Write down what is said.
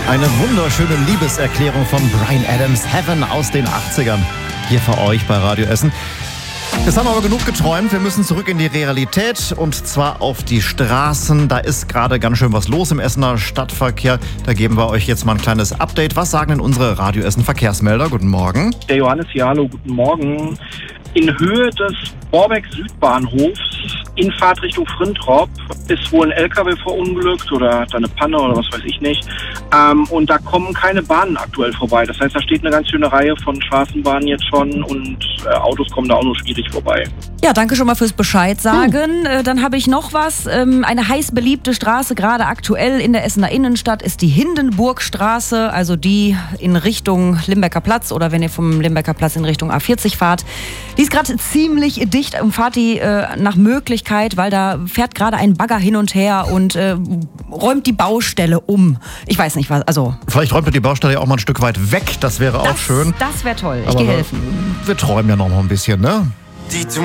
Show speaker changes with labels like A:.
A: Eine wunderschöne Liebeserklärung von Bryan Adams, Heaven aus den 80ern. Hier für euch bei Radio Essen. Jetzt haben wir aber genug geträumt. Wir müssen zurück in die Realität und zwar auf die Straßen. Da ist gerade ganz schön was los im Essener Stadtverkehr. Da geben wir euch jetzt mal ein kleines Update. Was sagen denn unsere Radio Essen Verkehrsmelder? Guten Morgen.
B: Der Johannes hier, hallo, guten Morgen. In Höhe des Borbeck-Südbahnhofs in Fahrtrichtung Frintrop ist wohl ein LKW verunglückt oder hat da eine Panne oder was weiß ich nicht. Und da kommen keine Bahnen aktuell vorbei. Das heißt, da steht eine ganz schöne Reihe von Straßenbahnen jetzt schon und Autos kommen da auch nur schwierig vorbei.
C: Ja, danke schon mal fürs Bescheid sagen. Dann habe ich noch was. Eine heiß beliebte Straße, gerade aktuell in der Essener Innenstadt, ist die Hindenburgstraße, also die in Richtung Limbecker Platz oder wenn ihr vom Limbecker Platz in Richtung A40 fahrt. Die ist gerade ziemlich dicht und fahrt die nach Möglichkeit, weil da fährt gerade ein Bagger hin und her und räumt die Baustelle um. Ich weiß nicht was, also...
A: Vielleicht räumt ihr die Baustelle ja auch mal ein Stück weit weg, das wäre auch schön.
C: Das wäre toll, ich
A: Aber
C: gehe helfen.
A: Wir träumen ja noch mal ein bisschen, ne?